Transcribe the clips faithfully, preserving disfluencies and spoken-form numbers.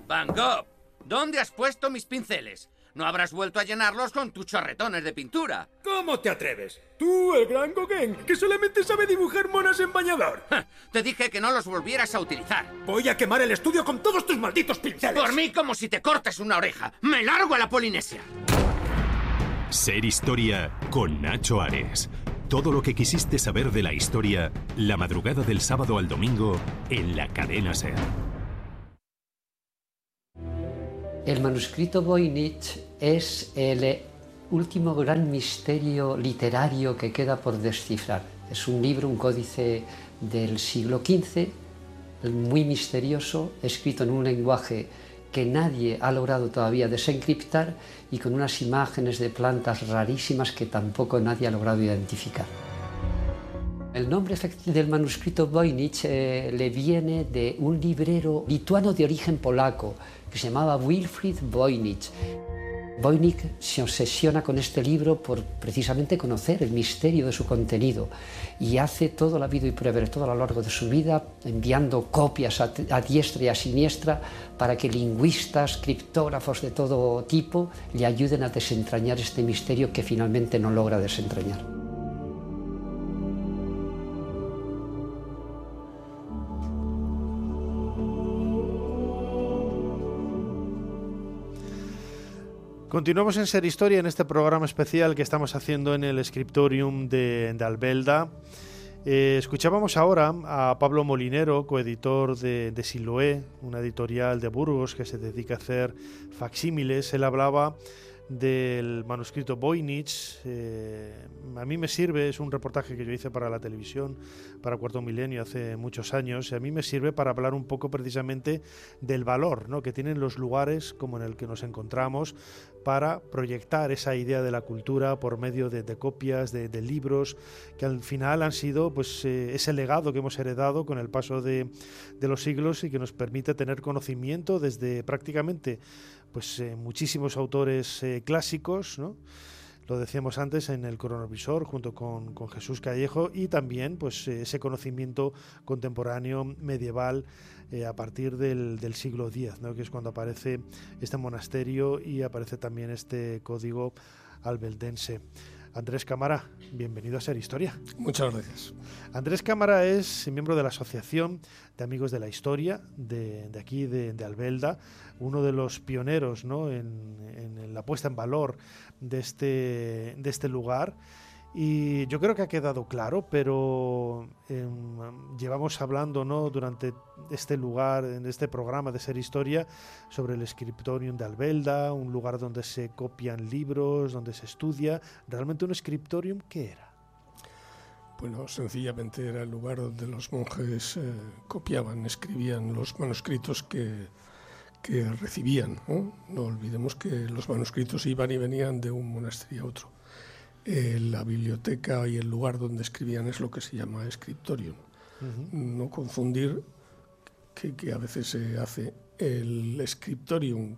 Van Gogh, ¿dónde has puesto mis pinceles? No habrás vuelto a llenarlos con tus chorretones de pintura. ¿Cómo te atreves? Tú, el gran Gauguin, que solamente sabe dibujar monas en bañador. Te dije que no los volvieras a utilizar. Voy a quemar el estudio con todos tus malditos pinceles. Por mí como si te cortes una oreja. ¡Me largo a la Polinesia! Ser Historia con Nacho Ares. Todo lo que quisiste saber de la historia, la madrugada del sábado al domingo en la cadena SER. El manuscrito Voynich es el último gran misterio literario que queda por descifrar. Es un libro, un códice del siglo quince, muy misterioso, escrito en un lenguaje que nadie ha logrado todavía desencriptar y con unas imágenes de plantas rarísimas que tampoco nadie ha logrado identificar. El nombre del manuscrito Voynich eh, le viene de un librero lituano de origen polaco que se llamaba Wilfrid Voynich. Voynich se obsesiona con este libro por precisamente conocer el misterio de su contenido y hace todo la vida y por haber todo a lo largo de su vida enviando copias a, a diestra y a siniestra para que lingüistas, criptógrafos de todo tipo le ayuden a desentrañar este misterio que finalmente no logra desentrañar. Continuamos en Ser Historia, en este programa especial que estamos haciendo en el Scriptorium de, de Albelda. Eh, escuchábamos ahora a Pablo Molinero, coeditor de, de Siloé, una editorial de Burgos que se dedica a hacer facsímiles. Él hablaba del manuscrito Voynich. Eh, a mí me sirve, es un reportaje que yo hice para la televisión, para Cuarto Milenio hace muchos años, y a mí me sirve para hablar un poco precisamente del valor, ¿no?, que tienen los lugares como en el que nos encontramos para proyectar esa idea de la cultura por medio de, de copias, de, de libros, que al final han sido pues eh, ese legado que hemos heredado con el paso de, de los siglos y que nos permite tener conocimiento desde prácticamente pues eh, muchísimos autores eh, clásicos, ¿no? Lo decíamos antes en el Cronovisor junto con, con Jesús Callejo, y también pues eh, ese conocimiento contemporáneo medieval eh, a partir del, del siglo diez, ¿no?, que es cuando aparece este monasterio y aparece también este código albeldense. Andrés Cámara, bienvenido a Ser Historia. Muchas gracias. Andrés Cámara es miembro de la Asociación de Amigos de la Historia de, de aquí, de, de Albelda, uno de los pioneros, ¿no?, en, en la puesta en valor de este, de este lugar. Y yo creo que ha quedado claro, pero eh, llevamos hablando, ¿no?, durante este lugar, en este programa de Ser Historia, sobre el Scriptorium de Albelda, un lugar donde se copian libros, donde se estudia. ¿Realmente un Scriptorium qué era? Bueno, sencillamente era el lugar donde los monjes eh, copiaban, escribían los manuscritos que, que recibían, ¿no? No olvidemos que los manuscritos iban y venían de un monasterio a otro. Eh, la biblioteca y el lugar donde escribían es lo que se llama scriptorium. Uh-huh. No confundir que, que a veces se hace el scriptorium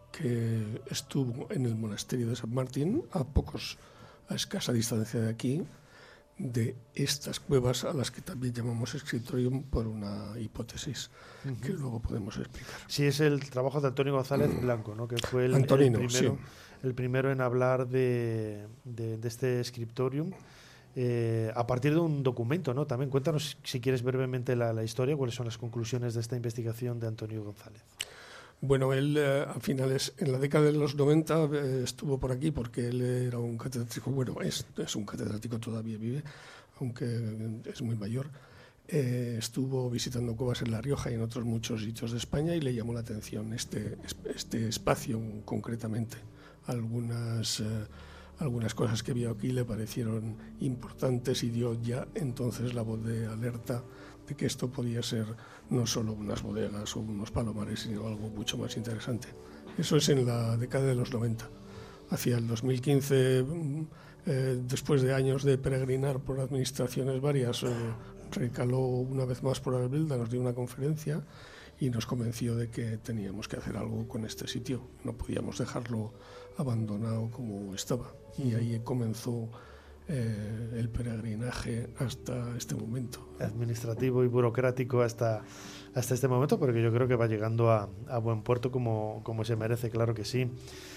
que estuvo en el monasterio de San Martín, a pocos, a escasa distancia de aquí, de estas cuevas a las que también llamamos scriptorium por una hipótesis uh-huh. que luego podemos explicar. Sí, es el trabajo de Antonio González uh-huh. Blanco, ¿no?, que fue el, Antonino, el primero. Sí. el primero en hablar de, de, de este scriptorium eh, a partir de un documento, ¿no? También cuéntanos, si quieres, brevemente la, la historia, cuáles son las conclusiones de esta investigación de Antonio González. Bueno, él eh, a finales, en la década de los noventa eh, estuvo por aquí porque él era un catedrático, bueno, es, es un catedrático, todavía vive, aunque es muy mayor. Eh, estuvo visitando cuevas en La Rioja y en otros muchos sitios de España y le llamó la atención este, este espacio concretamente. Algunas, eh, algunas cosas que vio aquí le parecieron importantes y dio ya entonces la voz de alerta de que esto podía ser no solo unas bodegas o unos palomares, sino algo mucho más interesante. Eso es en la década de los noventa. Hacia el dos mil quince, eh, después de años de peregrinar por administraciones varias, eh, recaló una vez más por Albelda, nos dio una conferencia y nos convenció de que teníamos que hacer algo con este sitio. No podíamos dejarlo abandonado como estaba. Y ahí comenzó eh, el peregrinaje hasta este momento. Administrativo y burocrático hasta, hasta este momento, porque yo creo que va llegando a, a buen puerto como, como se merece, claro que sí.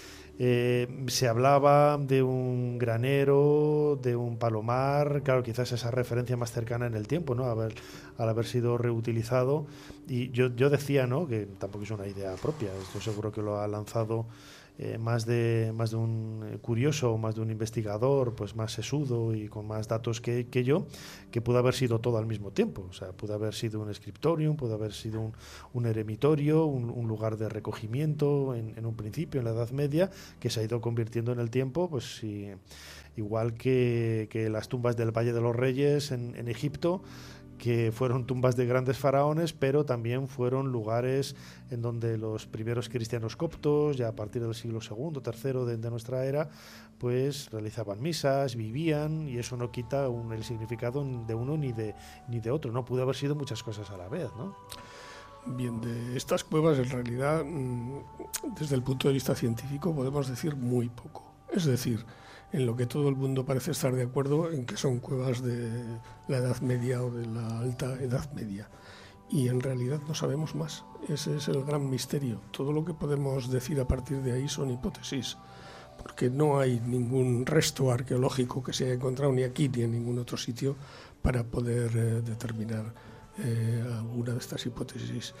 Eh, se hablaba de un granero, de un palomar, claro, quizás esa referencia más cercana en el tiempo, ¿no? Haber, al haber sido reutilizado. Y yo, yo decía, ¿no?, que tampoco es una idea propia, esto seguro que lo ha lanzado eh, más de más de un curioso, más de un investigador, pues más sesudo y con más datos que, que yo, que pudo haber sido todo al mismo tiempo. O sea, pudo haber sido un scriptorium, pudo haber sido un, un eremitorio, un, un lugar de recogimiento en, en un principio, en la Edad Media, que se ha ido convirtiendo en el tiempo, pues sí, igual que, que las tumbas del Valle de los Reyes en, en Egipto, que fueron tumbas de grandes faraones, pero también fueron lugares en donde los primeros cristianos coptos, ya a partir del siglo segundo, tercero de, de nuestra era, pues realizaban misas, vivían, y eso no quita un, el significado de uno ni de, ni de otro, ¿no? Pudo haber sido muchas cosas a la vez, ¿no? Bien, de estas cuevas en realidad, desde el punto de vista científico, podemos decir muy poco. Es decir, en lo que todo el mundo parece estar de acuerdo en que son cuevas de la Edad Media o de la Alta Edad Media. Y en realidad no sabemos más. Ese es el gran misterio. Todo lo que podemos decir a partir de ahí son hipótesis, porque no hay ningún resto arqueológico que se haya encontrado ni aquí ni en ningún otro sitio para poder eh, determinar eh, alguna de estas hipótesis.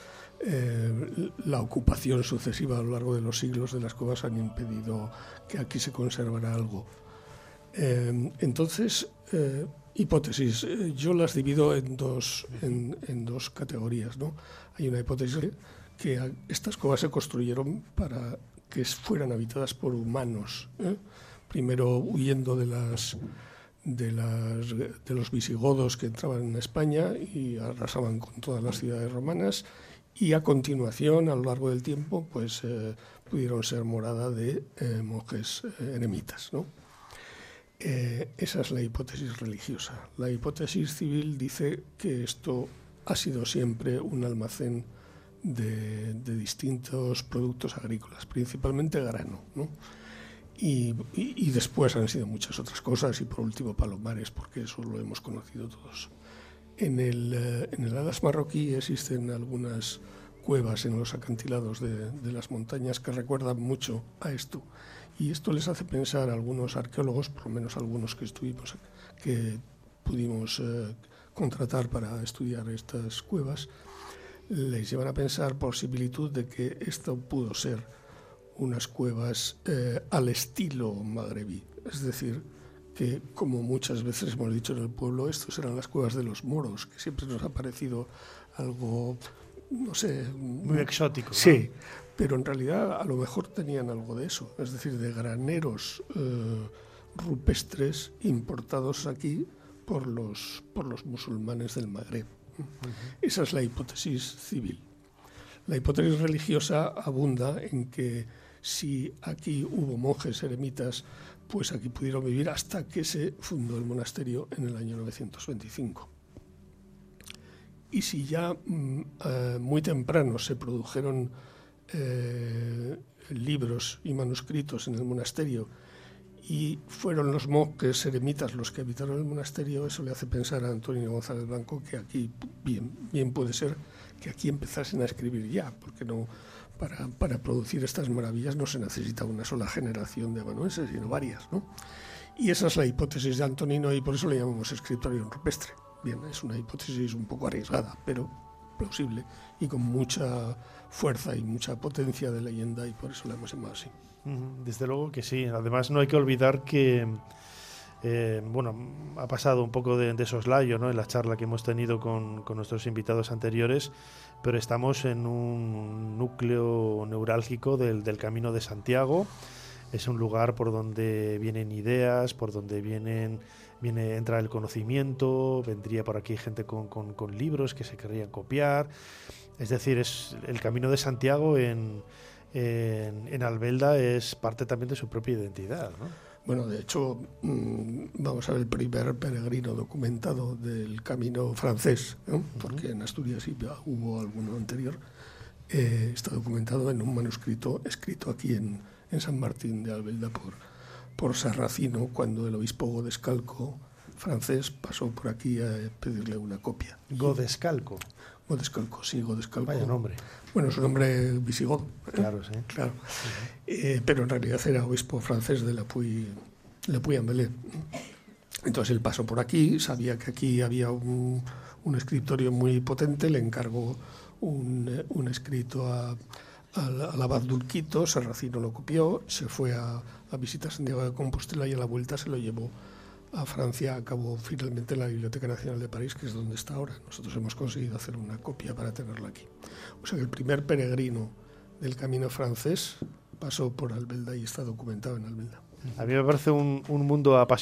Eh, la ocupación sucesiva a lo largo de los siglos de las cuevas han impedido que aquí se conservara algo. Eh, entonces, eh, hipótesis, eh, yo las divido en dos, en, en dos categorías, ¿no? Hay una hipótesis que a, estas cuevas se construyeron para que fueran habitadas por humanos, ¿eh? Primero huyendo de las de las de los visigodos que entraban en España y arrasaban con todas las ciudades romanas, y a continuación, a lo largo del tiempo, pues eh, pudieron ser morada de eh, monjes eh, eremitas, ¿no? Eh, esa es la hipótesis religiosa. La hipótesis civil dice que esto ha sido siempre un almacén de, de distintos productos agrícolas, principalmente grano, ¿no? Y, y, y después han sido muchas otras cosas, y por último palomares, porque eso lo hemos conocido todos. En el, eh, en el Adas marroquí existen algunas cuevas en los acantilados de, de las montañas que recuerdan mucho a esto. Y esto les hace pensar a algunos arqueólogos, por lo menos algunos que estuvimos, que pudimos eh, contratar para estudiar estas cuevas, les llevan a pensar por similitud de que esto pudo ser unas cuevas eh, al estilo magrebí. Es decir, que como muchas veces hemos dicho en el pueblo, estos eran las cuevas de los moros, que siempre nos ha parecido algo, no sé... Muy exótico, ¿no? Sí, pero en realidad a lo mejor tenían algo de eso, es decir, de graneros eh, rupestres importados aquí por los, por los musulmanes del Magreb. Uh-huh. Esa es la hipótesis civil. La hipótesis religiosa abunda en que si aquí hubo monjes eremitas, pues aquí pudieron vivir hasta que se fundó el monasterio en el año novecientos veinticinco. Y si ya mm, eh, muy temprano se produjeron eh, libros y manuscritos en el monasterio y fueron los monjes eremitas los que habitaron el monasterio, eso le hace pensar a Antonio González Blanco que aquí bien, bien puede ser que aquí empezasen a escribir ya, porque no, para, para producir estas maravillas no se necesita una sola generación de amanuenses, sino varias, ¿no? Y esa es la hipótesis de Antonino, y por eso le llamamos scriptorium rupestre. Bien, es una hipótesis un poco arriesgada, pero plausible y con mucha fuerza y mucha potencia de leyenda, y por eso la hemos llamado así. Desde luego que sí. Además, no hay que olvidar que eh, bueno, ha pasado un poco de, de soslayo, ¿no?, en la charla que hemos tenido con, con nuestros invitados anteriores, pero estamos en un núcleo neurálgico del, del Camino de Santiago. Es un lugar por donde vienen ideas, por donde vienen viene entra el conocimiento, vendría por aquí gente con, con, con libros que se querrían copiar. Es decir, es el Camino de Santiago en, en, en Albelda es parte también de su propia identidad, ¿no? Bueno, de hecho, mmm, vamos a ver el primer peregrino documentado del camino francés, ¿no? Uh-huh. Porque en Asturias sí hubo alguno anterior. Eh, está documentado en un manuscrito escrito aquí en, en San Martín de Albelda por, por Sarracino cuando el obispo Godescalco, francés, pasó por aquí a pedirle una copia. Godescalco. Godescalco, sí, Godescalco. Vaya nombre. Bueno, es un nombre visigodo. ¿eh? Claro, sí. Claro. Eh, pero en realidad era obispo francés de la Puy, la Puy-en-Velay. Entonces él pasó por aquí, sabía que aquí había un, un escritorio muy potente, le encargó un, un escrito a, al, al abad Dulquito, Sarracino lo copió, se fue a, a visitar Santiago de Compostela y a la vuelta se lo llevó a Francia, acabó finalmente en la Biblioteca Nacional de París, que es donde está ahora. Nosotros hemos conseguido hacer una copia para tenerla aquí. O sea que el primer peregrino del camino francés pasó por Albelda y está documentado en Albelda. A mí me parece un, un mundo apasionante